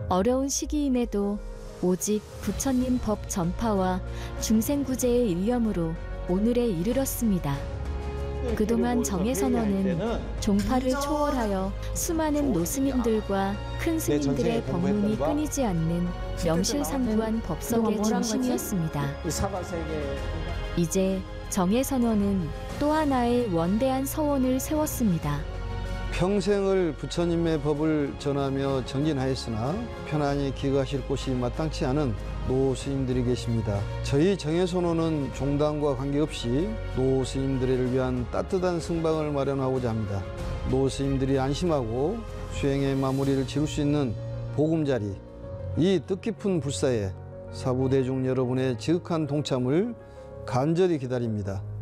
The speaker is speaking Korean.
어려운 시기임에도 오직 부처님 법 전파와 중생구제의 일념으로 오늘에 이르렀습니다. 그동안 정해선원은 종파를 초월하여 수많은 노스님들과 큰 스님들의 법문이 끊이지 않는 명실상부한 법석의 중심이었습니다. 이제 정해선원은 또 하나의 원대한 서원을 세웠습니다. 평생을 부처님의 법을 전하며 정진하였으나 편안히 기거하실 곳이 마땅치 않은 노스님들이 계십니다. 저희 정해선원은 종단과 관계없이 노스님들을 위한 따뜻한 성방을 마련하고자 합니다. 노스님들이 안심하고 수행의 마무리를 지을 수 있는 보금자리, 이 뜻깊은 불사에 사부대중 여러분의 지극한 동참을 간절히 기다립니다.